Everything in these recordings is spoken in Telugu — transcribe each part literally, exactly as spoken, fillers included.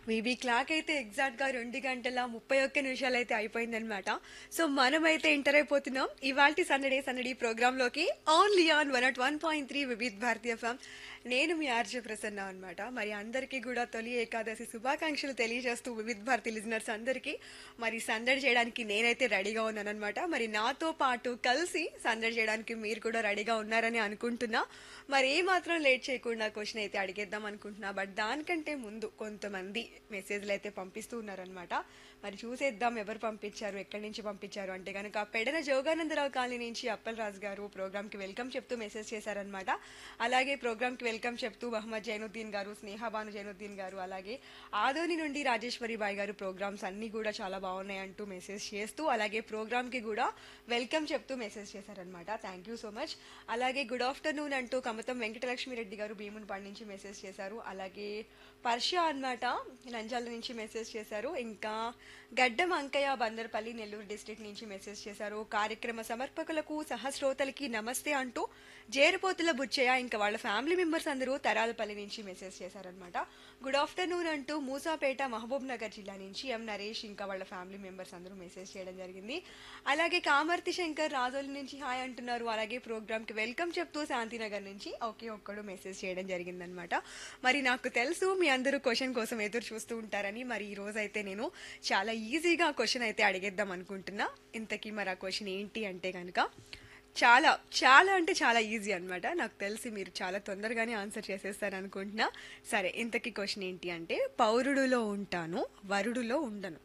వీబీ క్లాక్ అయితే ఎగ్జాక్ట్ గా రెండు గంటల ముప్పై ఒక్క నిమిషాలు అయితే అయిపోయిందనమాట. సో మనమైతే ఎంటర్ అయిపోతున్నాం ఇవాల్టి సందడే సందడి ప్రోగ్రామ్ లోకి only on one at one point three Vividh Bharatiya FM. నేను మీ ఆర్జే ప్రసన్న అనమాట. మరి అందరికీ కూడా తొలి ఏకాదశి శుభాకాంక్షలు తెలియజేస్తూ వివిధ్ భారతి లిజనర్స్ అందరికీ మరి సందడి చేయడానికి నేనైతే రెడీగా ఉన్నానమాట. మరి నాతో పాటు కలిసి సందడి చేయడానికి మీరు కూడా రెడీగా ఉన్నారని అనుకుంటున్నా. మరి ఏ మాత్రం లేట్ చేయకుండా క్వశ్చన్ అయితే అడిగేద్దాం అనుకుంటున్నా. బట్ దానికంటే ముందు కొంతమంది మెసేజ్లు అయితే పంపిస్తూ ఉన్నారనమాట. మరి చూసేద్దాం ఎవరు పంపించారు, ఎక్కడి నుంచి పంపించారు అంటే కనుక పెడన జోగానందరావు కాలనీ నుంచి అప్పలరాజు గారు ప్రోగ్రామ్ కి వెల్కమ్ చెప్తూ మెసేజ్ చేశారనమాట. అలాగే ప్రోగ్రామ్ కి వెల్కమ్ చెప్తూ మహమ్మద్ జైనుద్దీన్ గారు, స్నేహబాను జైనుద్దీన్ గారు, అలాగే ఆదోని నుండి రాజేశ్వరి బాయ్ గారు ప్రోగ్రామ్స్ అన్ని కూడా చాలా బాగున్నాయి అంటూ మెసేజ్ చేస్తూ అలాగే ప్రోగ్రామ్ కి కూడా వెల్కమ్ చెప్తూ మెసేజ్ చేశారనమాట. Thank you so much. అలాగే గుడ్ ఆఫ్టర్నూన్ అంటూ కమతం వెంకటలక్ష్మి రెడ్డి గారు భీమునిపాడు నుంచి మెసేజ్ చేశారు. అలాగే పర్ష అన్నమాట నంజాల నుంచి మెసేజ్ చేశారు. ఇంకా గడ్డం అంకయ్య బందర్పల్లి నెల్లూరు డిస్ట్రిక్ట్ నుంచి మెసేజ్ చేశారు. కార్యక్రమ సమర్పకులకు సహస్రోతలకి నమస్తే అంటూ జేరుపోతుల బుచ్చయ్య ఇంకా వాళ్ళ ఫ్యామిలీ మెంబర్స్ అందరూ తరాలపల్లి నుంచి మెసేజ్ చేశారనమాట. గుడ్ ఆఫ్టర్నూన్ అంటూ మూసాపేట మహబూబ్ నగర్ జిల్లా నుంచి ఎం నరేష్ ఇంకా వాళ్ళ ఫ్యామిలీ మెంబర్స్ అందరూ మెసేజ్ చేయడం జరిగింది. అలాగే కామర్తి శంకర్ రాజోలి నుంచి హాయ్ అంటున్నారు. అలాగే ప్రోగ్రామ్ కి వెల్కమ్ చెప్తూ శాంతినగర్ నుంచి ఒకే ఒక్కడు మెసేజ్ చేయడం జరిగిందనమాట. మరి నాకు తెలుసు మీ అందరూ క్వశ్చన్ కోసం ఎదురు చూస్తూ ఉంటారని. మరి ఈ రోజు అయితే నేను చాలా ఈజీగా క్వశ్చన్ అయితే అడిగేద్దాం అనుకుంటున్నా. ఇంతకీ మరి ఆ క్వశ్చన్ ఏంటి అంటే కనుక చాలా చాలా అంటే చాలా ఈజీ అనమాట. నాకు తెలిసి మీరు చాలా తొందరగానే ఆన్సర్ చేసేస్తారు అనుకుంటున్నా. సరే, ఇంతకీ క్వశ్చన్ ఏంటి అంటే పౌరుడులో ఉంటాను, వరుడులో ఉండను,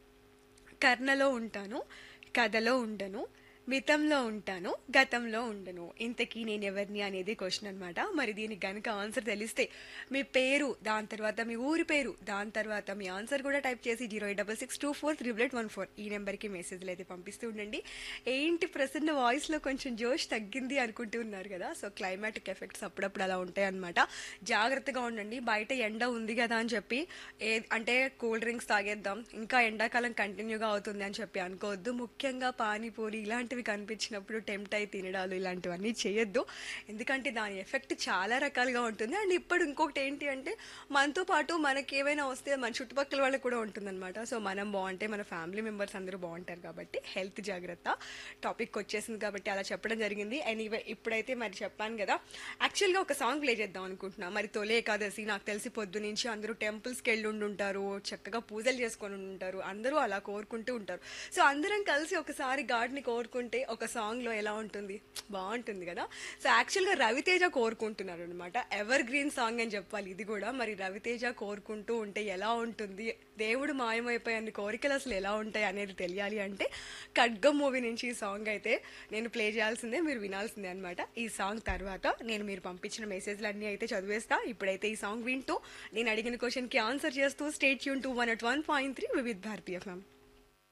కర్ణలో ఉంటాను, కథలో ఉండను, మితంలో ఉంటాను, గతంలో ఉండను. ఇంతకీ నేను ఎవరిని అనేది క్వశ్చన్ అనమాట. మరి దీనికి గనుక ఆన్సర్ తెలిస్తే మీ పేరు, దాని తర్వాత మీ ఊరి పేరు, దాని తర్వాత మీ ఆన్సర్ కూడా టైప్ చేసి zero eight double six two four triple eight one four ఈ నెంబర్కి మెసేజ్లు అయితే పంపిస్తూ ఉండండి. ఏంటి ప్రసన్న వాయిస్లో కొంచెం జోష్ తగ్గింది అనుకుంటూ ఉన్నారు కదా. సో క్లైమాటిక్ ఎఫెక్ట్స్ అప్పుడప్పుడు అలా ఉంటాయి అనమాట. జాగ్రత్తగా ఉండండి. బయట ఎండ ఉంది కదా అని చెప్పి ఏ అంటే కూల్ డ్రింక్స్ తాగేద్దాం, ఇంకా ఎండాకాలం కంటిన్యూగా అవుతుంది అని చెప్పి అనుకోవద్దు. ముఖ్యంగా పానీపూరి ఇలాంటివి కనిపించినప్పుడు టెంప్ట్ అయి తినడాలు ఇలాంటివన్నీ చేయొద్దు. ఎందుకంటే దాని ఎఫెక్ట్ చాలా రకాలుగా ఉంటుంది. అండ్ ఇప్పుడు ఇంకొకటి ఏంటి అంటే మనతో పాటు మనకి ఏమైనా వస్తే మన చుట్టుపక్కల వాళ్ళకి కూడా ఉంటుందన్నమాట. సో మనం బాగుంటే మన ఫ్యామిలీ మెంబర్స్ అందరూ బాగుంటారు కాబట్టి హెల్త్ జాగ్రత్త. టాపిక్ వచ్చేసింది కాబట్టి అలా చెప్పడం జరిగింది. ఎనీవే ఇప్పుడైతే మరి చెప్పాను కదా, యాక్చువల్గా ఒక సాంగ్ ప్లే చేద్దాం అనుకుంటున్నా. మరి తొలి ఏకాదశి నాకు తెలిసి పొద్దు నుంచి అందరూ టెంపుల్స్కి వెళ్ళి ఉండుంటారు, చక్కగా పూజలు చేసుకొని ఉంటారు, అందరూ అలా కోరుకుంటూ ఉంటారు. సో అందరం కలిసి ఒకసారి గాడ్ని కోరుకుంటే ఒక సాంగ్ లో ఎలా ఉంటుంది, బాగుంటుంది కదా. సో యాక్చువల్ గా రవితేజ కోరుకుంటున్నారు అనమాట. ఎవర్ గ్రీన్ సాంగ్ అని చెప్పాలి ఇది కూడా. మరి రవితేజ కోరుకుంటూ ఉంటే ఎలా ఉంటుంది, దేవుడు మాయమైపోయి అన్ని కోరికలు అసలు ఎలా ఉంటాయి అనేది తెలియాలి అంటే ఖడ్గం మూవీ నుంచి ఈ సాంగ్ అయితే నేను ప్లే చేయాల్సిందే, మీరు వినాల్సిందే అనమాట. ఈ సాంగ్ తర్వాత నేను మీరు పంపించిన మెసేజ్లు అన్ని అయితే చదివేస్తా. ఇప్పుడైతే ఈ సాంగ్ వింటూ నేను అడిగిన క్వశ్చన్ కి ఆన్సర్ చేస్తూ state tune to one at one point three Vividh Bharatiya FM.